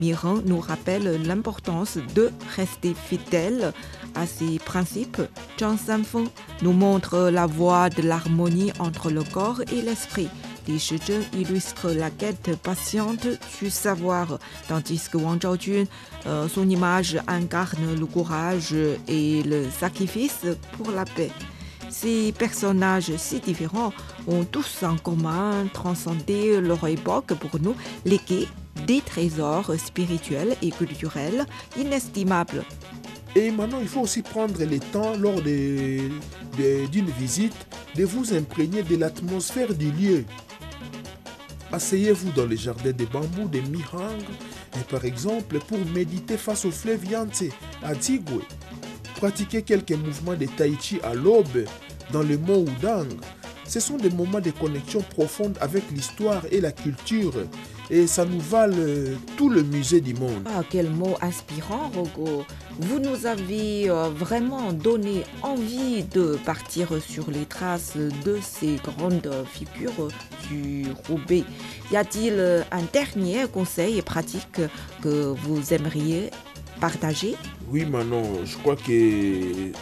Miran nous rappelle l'importance de rester fidèle à ses principes. Zhang Sanfeng nous montre la voie de l'harmonie entre le corps et l'esprit. Li Shizhen illustre la quête patiente du savoir, tandis que Wang Zhaojun, son image incarne le courage et le sacrifice pour la paix. Ces personnages si différents ont tous en commun transcendé leur époque pour nous, léguer des trésors spirituels et culturels inestimables. Et maintenant, il faut aussi prendre le temps lors d'une visite de vous imprégner de l'atmosphère du lieu. Asseyez-vous dans le jardin de bambou de Mirang, et par exemple pour méditer face au fleuve Yangtze à Tigwe. Pratiquez quelques mouvements de tai chi à l'aube dans le mont Wudang. Ce sont des moments de connexion profonde avec l'histoire et la culture, et ça nous valent tout le musée du monde. Ah, quel mot inspirant, Rogo. Vous nous avez vraiment donné envie de partir sur les traces de ces grandes figures du Roubaix. Y a-t-il un dernier conseil pratique que vous aimeriez partager? Oui, Manon, je crois que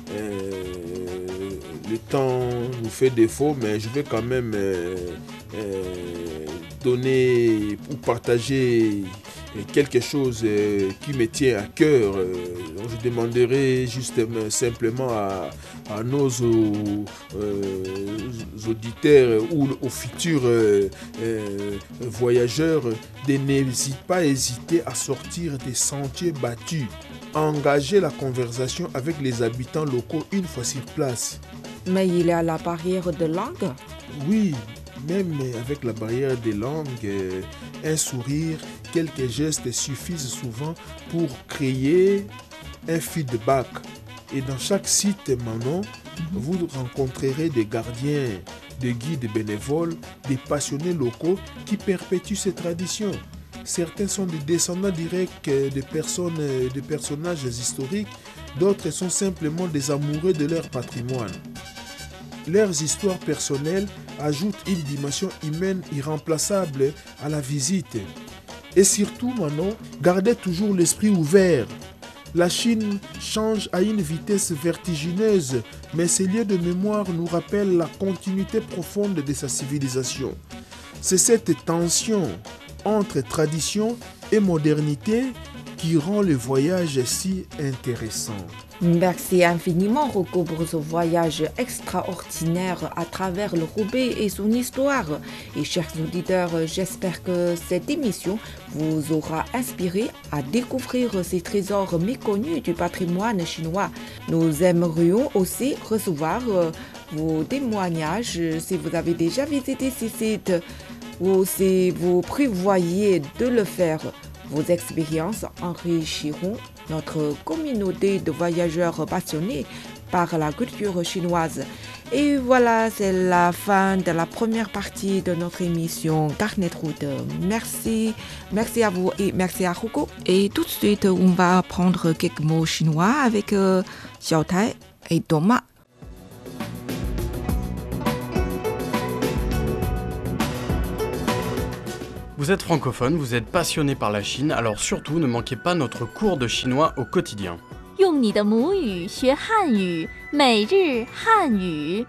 le temps nous fait défaut, mais je vais quand même donner ou partager quelque chose qui me tient à cœur. Je demanderai justement simplement à nos auditeurs ou aux futurs voyageurs de n'hésiter pas hésiter à sortir des sentiers battus. Engager la conversation avec les habitants locaux une fois sur place. Mais il y a la barrière de langue. Oui, même avec la barrière des langues, un sourire, quelques gestes suffisent souvent pour créer un feedback. Et dans chaque site, Manon, vous rencontrerez des gardiens, des guides bénévoles, des passionnés locaux qui perpétuent ces traditions. Certains sont des descendants directs de personnages historiques, d'autres sont simplement des amoureux de leur patrimoine. Leurs histoires personnelles ajoutent une dimension humaine irremplaçable à la visite. Et surtout, Manon, gardez toujours l'esprit ouvert. La Chine change à une vitesse vertigineuse, mais ces lieux de mémoire nous rappellent la continuité profonde de sa civilisation. C'est cette tension entre tradition et modernité qui rend le voyage si intéressant. Merci infiniment, Rocco, pour ce voyage extraordinaire à travers le Roubaix et son histoire. Et chers auditeurs, j'espère que cette émission vous aura inspiré à découvrir ces trésors méconnus du patrimoine chinois. Nous aimerions aussi recevoir vos témoignages si vous avez déjà visité ces sites ou si vous prévoyez de le faire. Vos expériences enrichiront notre communauté de voyageurs passionnés par la culture chinoise. Et voilà, c'est la fin de la première partie de notre émission Carnet de route. Merci à vous et merci à Hugo. Et tout de suite, on va apprendre quelques mots chinois avec Xiaotai et Thomas. Vous êtes francophone, vous êtes passionné par la Chine, alors surtout ne manquez pas notre cours de chinois au quotidien. 用你的母语学汉语，每日汉语。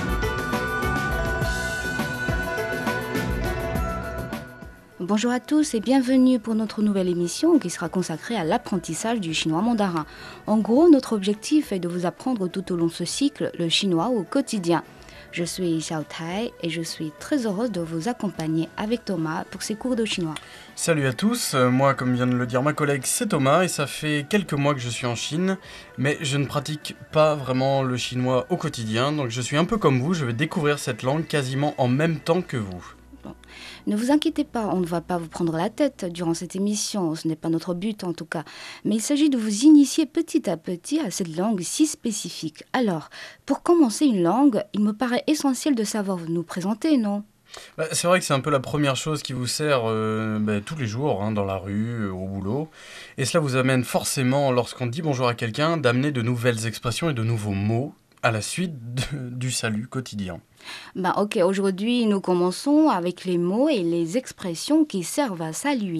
Bonjour à tous et bienvenue pour notre nouvelle émission qui sera consacrée à l'apprentissage du chinois mandarin. En gros, notre objectif est de vous apprendre tout au long de ce cycle le chinois au quotidien. Je suis Xiao Tai et je suis très heureuse de vous accompagner avec Thomas pour ces cours de chinois. Salut à tous, moi comme vient de le dire ma collègue c'est Thomas et ça fait quelques mois que je suis en Chine, mais je ne pratique pas vraiment le chinois au quotidien, donc je suis un peu comme vous, je vais découvrir cette langue quasiment en même temps que vous. Bon. Ne vous inquiétez pas, on ne va pas vous prendre la tête durant cette émission, ce n'est pas notre but en tout cas, mais il s'agit de vous initier petit à petit à cette langue si spécifique. Alors, pour commencer une langue, il me paraît essentiel de savoir nous présenter, non ? C'est vrai que c'est un peu la première chose qui vous sert tous les jours, dans la rue, au boulot, et cela vous amène forcément, lorsqu'on dit bonjour à quelqu'un, d'amener de nouvelles expressions et de nouveaux mots à la suite du salut quotidien. Ok, aujourd'hui nous commençons avec les mots et les expressions qui servent à saluer.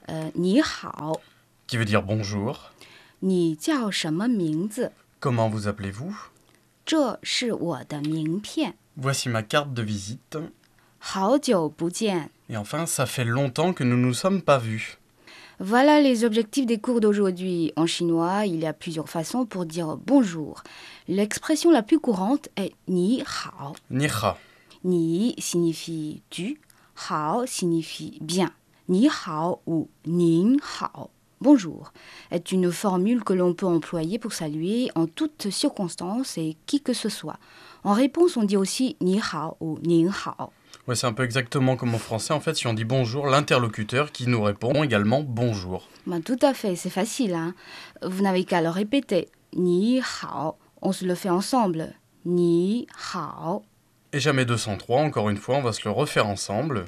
你好 qui veut dire bonjour. 你叫什么名字 Comment vous appelez-vous? 这是我的名片 Voici ma carte de visite. 好久不见 Et enfin, ça fait longtemps que nous ne nous sommes pas vus. Voilà les objectifs des cours d'aujourd'hui. En chinois, il y a plusieurs façons pour dire bonjour. L'expression la plus courante est ni hao. Ni hao. Ni signifie tu, hao signifie bien. Ni hao ou nin hao, bonjour, est une formule que l'on peut employer pour saluer en toutes circonstances et qui que ce soit. En réponse, on dit aussi ni hao ou nin hao. Ouais, c'est un peu exactement comme en français. En fait, si on dit bonjour, l'interlocuteur qui nous répond également bonjour. Ben, tout à fait, c'est facile. Hein. Vous n'avez qu'à le répéter. Ni hao. On se le fait ensemble. Ni hao. Et jamais 203, encore une fois, on va se le refaire ensemble.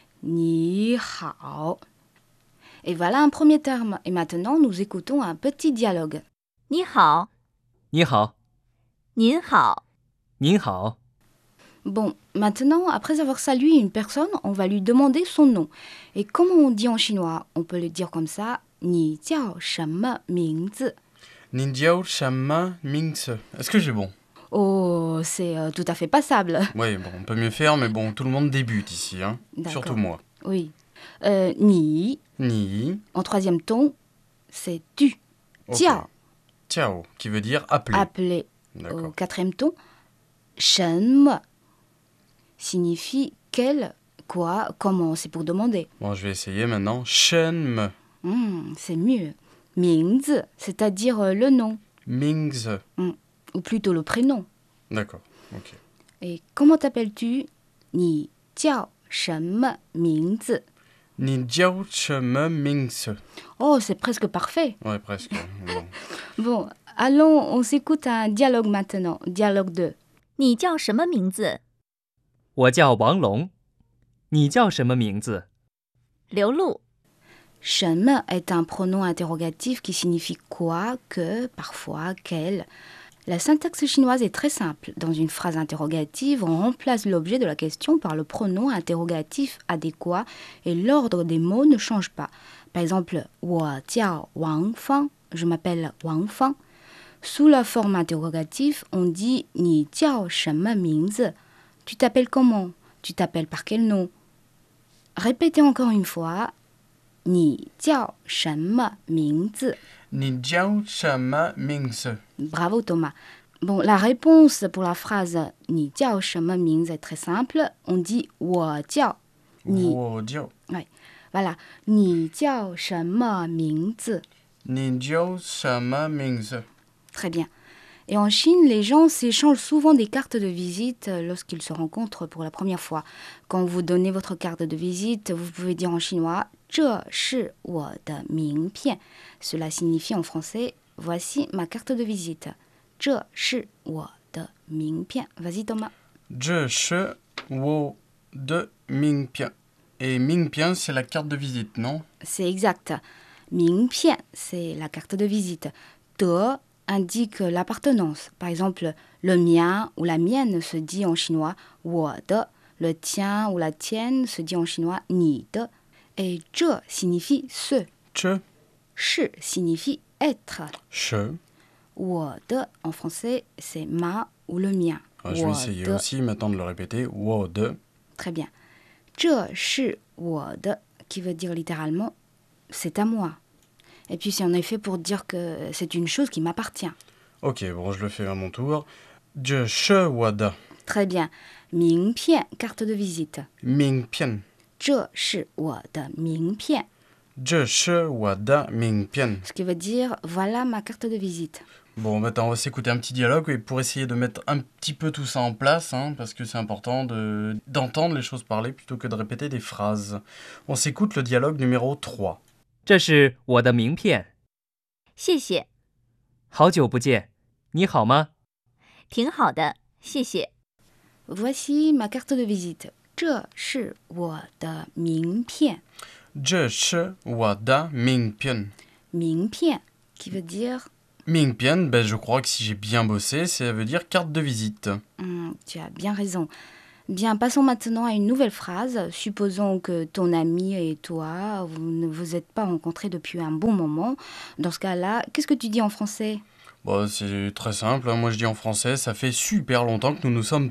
Ni hao. Et voilà un premier terme. Et maintenant, nous écoutons un petit dialogue. 你好， 你好， 您好， 您好， Bon, maintenant, après avoir salué une personne, on va lui demander son nom. Et comment on dit en chinois? On peut le dire comme ça. Ni jiao shenme mingzi. Ninjiao Shama Mingse. Est-ce que j'ai bon? Oh, c'est tout à fait passable. Oui, bon, on peut mieux faire, mais bon, tout le monde débute ici, hein. D'accord. Surtout moi. Oui. Ni, Ni, en troisième ton, c'est tu. ok. Jiao, Ciao, qui veut dire appeler. appelé. Au D'accord. quatrième ton, shenme signifie quel, quoi, comment, c'est pour demander. Bon, je vais essayer maintenant. Shenme C'est mieux. Mingzi, c'est-à-dire le nom, Mingse. ou plutôt le prénom. D'accord, ok. Et comment t'appelles-tu? Ni jiao shenme mingzi. Ninjiao Shama Mingse. Oh, c'est presque parfait. Ouais, presque. Bon. Bon, allons, on s'écoute un dialogue maintenant. Dialogue 2. 你叫什么名字？ 我叫王龙，你叫什么名字？ 刘露。 Shenme est un pronom interrogatif qui signifie quoi, que, parfois, quel. La syntaxe chinoise est très simple. Dans une phrase interrogative, on remplace l'objet de la question par le pronom interrogatif adéquat et l'ordre des mots ne change pas. Par exemple, 我叫王芳, je m'appelle Wang Fang. Sous la forme interrogative, on dit 你叫什么名字? Tu t'appelles comment? Tu t'appelles par quel nom? Répétez encore une fois. 你叫什么名字? Ninjiao Shama Mingse. Bravo Thomas. Bon, la réponse pour la phrase 你叫什么名字 est très simple. On dit 我叫. Ni. Wojiao. Voilà. 你叫什么名字? Ninjiao Shama Mingse. Très bien. Et en Chine, les gens s'échangent souvent des cartes de visite lorsqu'ils se rencontrent pour la première fois. Quand vous donnez votre carte de visite, vous pouvez dire en chinois « 这是我的名片». Cela signifie en français « Voici ma carte de visite ». « 这是我的名片 ». Vas-y Thomas. Je she wo de Mingpian. Et Mingpian, c'est la carte de visite, non? C'est exact. « 名片 », c'est la carte de visite. « de » indique l'appartenance. Par exemple, le mien ou la mienne se dit en chinois « 我的 ». Le tien ou la tienne se dit en chinois « 你的 ». Et « 这 » signifie « ce Che, ». 是 signifie « être ». che. 我的 en français, c'est « ma » ou « le mien ». Ah, je vais essayer 我的 aussi maintenant de le répéter. Wo de. Très bien. « 这是我的 » qui veut dire littéralement « c'est à moi ». Et puis c'est en effet pour dire que c'est une chose qui m'appartient. Ok, bon, je le fais à mon tour. Je she wada. Très bien. 名片 carte de visite. Mingpian. 这是我的名片 Je she wada Mingpian. Ce qui veut dire voilà ma carte de visite. Bon, maintenant, on va s'écouter un petit dialogue et pour essayer de mettre un petit peu tout ça en place, hein, parce que c'est important d'entendre les choses parler plutôt que de répéter des phrases. On s'écoute le dialogue numéro 3. 这是我的名片， 谢谢， 好久不见，你好吗？ 挺好的，谢谢。 Voici ma carte de visite. 这是我的名片 Je she wada Mingpian. 名片 qui veut dire Mingpian, ben, je crois que si j'ai bien bossé, ça veut dire carte de visite. tu as bien raison. Bien, passons maintenant à une nouvelle phrase. Supposons que ton ami et toi, vous ne vous êtes pas rencontrés depuis un bon moment. Dans ce cas-là, qu'est-ce que tu dis en français? Bah, c'est très simple, hein. Moi je dis en français, ça fait super longtemps que nous nous sommes